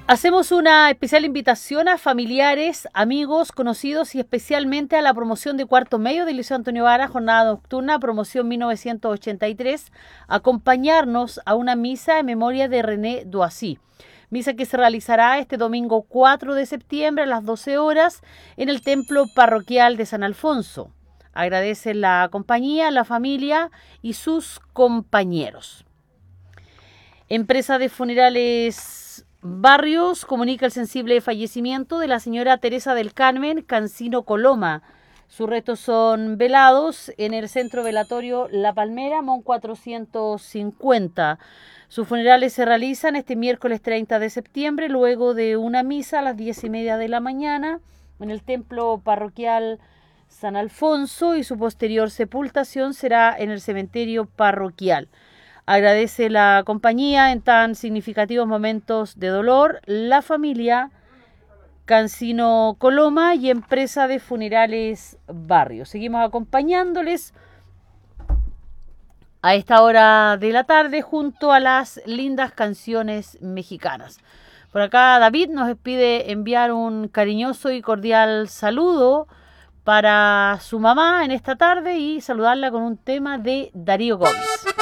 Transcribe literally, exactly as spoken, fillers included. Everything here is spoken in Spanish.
Hacemos una especial invitación a familiares, amigos, conocidos y especialmente a la promoción de cuarto medio del Liceo Antonio Vara, jornada nocturna, promoción mil novecientos ochenta y tres, acompañarnos a una misa en memoria de René Doisy. Misa que se realizará este domingo cuatro de septiembre a las doce horas en el templo parroquial de San Alfonso. Agradecen la compañía, la familia y sus compañeros. Empresa de Funerales Barrios comunica el sensible fallecimiento de la señora Teresa del Carmen Cancino Coloma. Sus restos son velados en el centro velatorio La Palmera, Mon cuatrocientos cincuenta. Sus funerales se realizan este miércoles treinta de septiembre, luego de una misa a las diez y media de la mañana en el templo parroquial San Alfonso, y su posterior sepultación será en el cementerio parroquial. Agradece la compañía en tan significativos momentos de dolor, la familia Cancino Coloma y Empresa de Funerales Barrios. Seguimos acompañándoles a esta hora de la tarde junto a las lindas canciones mexicanas. Por acá David nos pide enviar un cariñoso y cordial saludo para su mamá en esta tarde y saludarla con un tema de Darío Gómez.